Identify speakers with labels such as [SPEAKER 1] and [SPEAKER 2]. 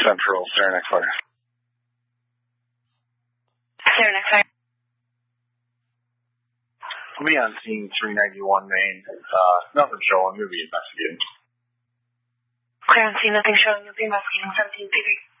[SPEAKER 1] Central, Saranac Fire.
[SPEAKER 2] Saranac Fire.
[SPEAKER 1] I'll be on scene 391 Main. Nothing showing. You'll be investigating.
[SPEAKER 2] Clear on scene, nothing showing. You'll be investigating 17 TV.